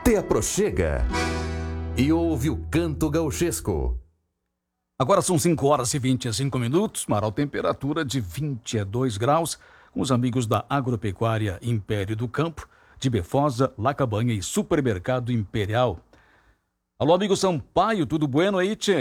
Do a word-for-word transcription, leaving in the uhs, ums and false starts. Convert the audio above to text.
te aproxega e ouve o canto gauchesco. Agora são cinco horas e vinte e cinco minutos, marau temperatura de vinte e dois graus, com os amigos da Agropecuária Império do Campo, de Befosa, La Cabanha e Supermercado Imperial. Alô, amigo Sampaio, tudo bueno aí, tchê?